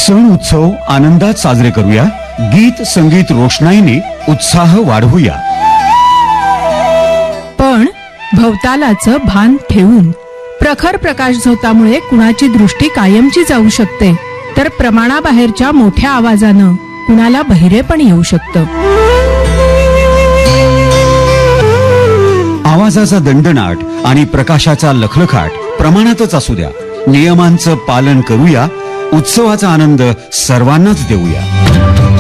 सण उत्सव आनंदात साजरे करूया, गीत संगीत रोषणाईने उत्साह वाढवूया, पण भवतालाचं भान ठेवून. प्रखर प्रकाश झोतामुळे कुणाची दृष्टी कायमची जाऊ शकते, तर प्रमाणाबाहेरच्या मोठ्या आवाजानं कुणाला बहिरेपण येऊ शकतं. आवाजाचा दणदणाट आणि प्रकाशाचा लखलखाट प्रमाणातच असू द्या. नियमांचं पालन करूया, उत्सवाचा आनंद सर्वांनाच देऊया.